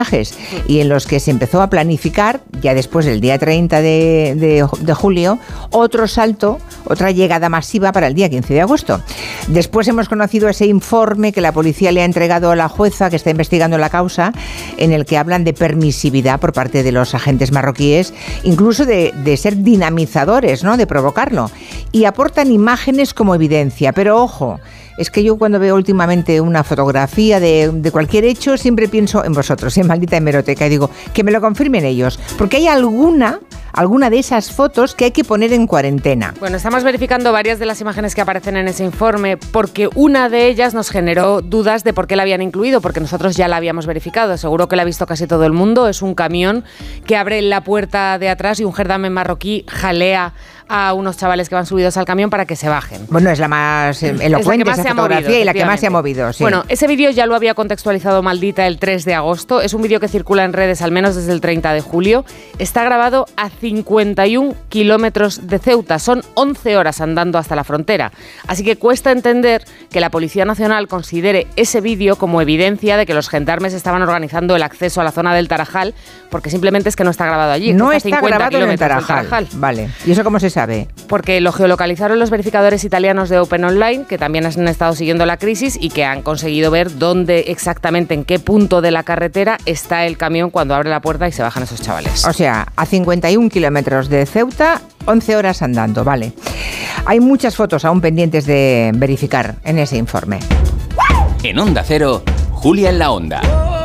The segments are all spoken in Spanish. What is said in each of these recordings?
y en los que se empezó a planificar, ya después del día 30 de julio, otro salto, otra llegada masiva para el día 15 de agosto. Después hemos conocido ese informe que la policía le ha entregado a la jueza que está investigando la causa, en el que hablan de permisividad por parte de los agentes marroquíes, incluso de ser dinamizadores, ¿no?, de provocarlo, y aportan imágenes como evidencia. Pero ojo, es que yo cuando veo últimamente una fotografía de cualquier hecho siempre pienso en vosotros, en maldita hemeroteca, y digo, que me lo confirmen ellos, porque hay alguna de esas fotos que hay que poner en cuarentena. Bueno, estamos verificando varias de las imágenes que aparecen en ese informe, porque una de ellas nos generó dudas de por qué la habían incluido, porque nosotros ya la habíamos verificado, seguro que la ha visto casi todo el mundo. Es un camión que abre la puerta de atrás y un gendarme marroquí jalea a unos chavales que van subidos al camión para que se bajen. Bueno, es la más elocuente esa fotografía y la que más se ha movido. Sí. Bueno, ese vídeo ya lo había contextualizado Maldita el 3 de agosto. Es un vídeo que circula en redes al menos desde el 30 de julio. Está grabado a 51 kilómetros de Ceuta. Son 11 horas andando hasta la frontera. Así que cuesta entender que la Policía Nacional considere ese vídeo como evidencia de que los gendarmes estaban organizando el acceso a la zona del Tarajal, porque simplemente es que no está grabado allí. No está grabado en el Tarajal. Vale. ¿Y eso cómo se sabe? Porque lo geolocalizaron los verificadores italianos de Open Online, que también han estado siguiendo la crisis y que han conseguido ver dónde exactamente, en qué punto de la carretera está el camión cuando abre la puerta y se bajan esos chavales. O sea, a 51 kilómetros de Ceuta, 11 horas andando, vale. Hay muchas fotos aún pendientes de verificar en ese informe. En Onda Cero, Julia en la Onda.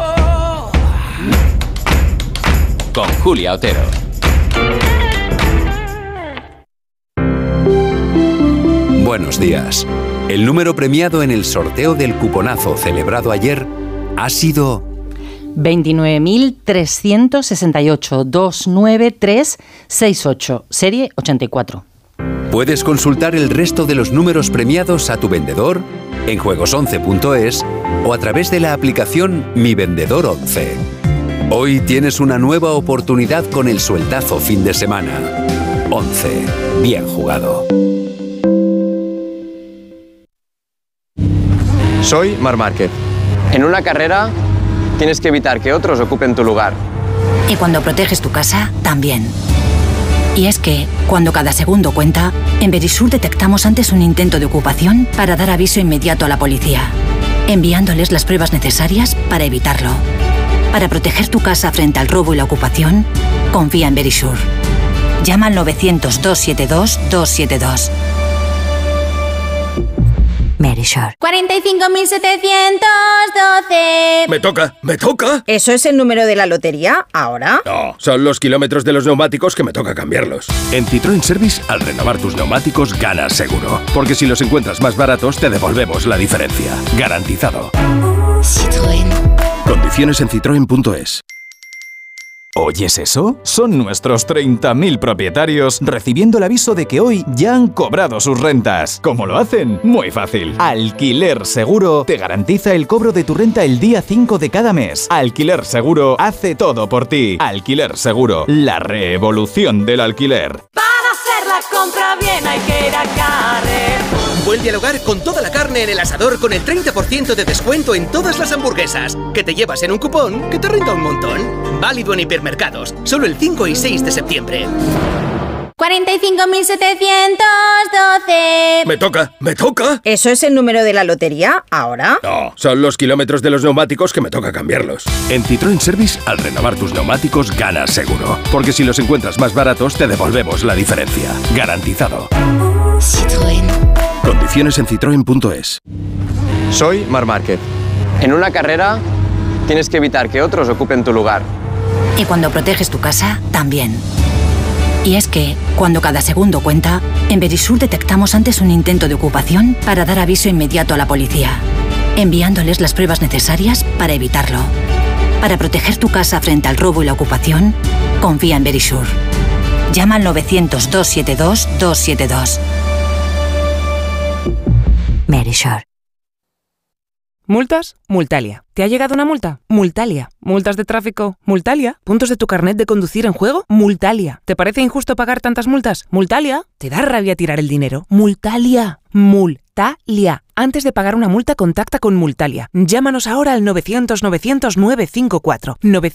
Con Julia Otero. Buenos días. El número premiado en el sorteo del cuponazo celebrado ayer ha sido 29.368-29368, serie 84. Puedes consultar el resto de los números premiados a tu vendedor en juegos11.es o a través de la aplicación Mi Vendedor 11. Hoy tienes una nueva oportunidad con el sueldazo fin de semana. 11. Bien jugado. Soy Marc Márquez. En una carrera tienes que evitar que otros ocupen tu lugar. Y cuando proteges tu casa, también. Y es que, cuando cada segundo cuenta, en Verisur detectamos antes un intento de ocupación para dar aviso inmediato a la policía, enviándoles las pruebas necesarias para evitarlo. Para proteger tu casa frente al robo y la ocupación, confía en Verisur. Llama al 900-272-272. Verisur. 45.712. Me toca. ¿Eso es el número de la lotería ahora? No, son los kilómetros de los neumáticos que me toca cambiarlos. En Citroën Service, al renovar tus neumáticos, ganas seguro. Porque si los encuentras más baratos, te devolvemos la diferencia. Garantizado. Citroën. Condiciones en citroen.es. ¿Oyes eso? Son nuestros 30.000 propietarios recibiendo el aviso de que hoy ya han cobrado sus rentas. ¿Cómo lo hacen? Muy fácil. Alquiler Seguro te garantiza el cobro de tu renta el día 5 de cada mes. Alquiler Seguro hace todo por ti. Alquiler Seguro, la revolución del alquiler. Para hacer la compra bien hay que ir a Carrefour. Buen dialogar con toda la carne en el asador con el 30% de descuento en todas las hamburguesas, que te llevas en un cupón que te rinda un montón. Válido en hipermercados, solo el 5 y 6 de septiembre. 45.712. Me toca. ¿Eso es el número de la lotería ahora? No, son los kilómetros de los neumáticos que me toca cambiarlos. En Citroën Service, al renovar tus neumáticos, ganas seguro. Porque si los encuentras más baratos, te devolvemos la diferencia. Garantizado. Citroën. Condiciones en citroen.es. Soy Marc Márquez. En una carrera tienes que evitar que otros ocupen tu lugar. Y cuando proteges tu casa, también. Y es que, cuando cada segundo cuenta, en Verisur detectamos antes un intento de ocupación para dar aviso inmediato a la policía, enviándoles las pruebas necesarias para evitarlo. Para proteger tu casa frente al robo y la ocupación, confía en Verisur. Llama al 900-272-272. Verisur. ¿Multas? Multalia. ¿Te ha llegado una multa? Multalia. ¿Multas de tráfico? Multalia. ¿Puntos de tu carnet de conducir en juego? Multalia. ¿Te parece injusto pagar tantas multas? Multalia. ¿Te da rabia tirar el dinero? Multalia. Multalia. Antes de pagar una multa, contacta con Multalia. Llámanos ahora al 900 900 954.